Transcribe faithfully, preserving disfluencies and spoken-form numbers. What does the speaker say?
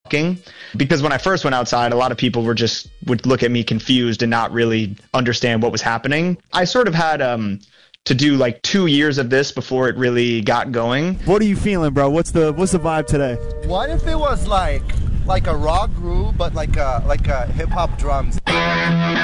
talking. Because when I first went outside, a lot of people were just would look at me confused and not really understand what was happening. I sort of had um to do like two years of this before it really got going. What are you feeling, bro? What's the what's the vibe today? What if it was like like a rock groove, but like a like a hip hop drums?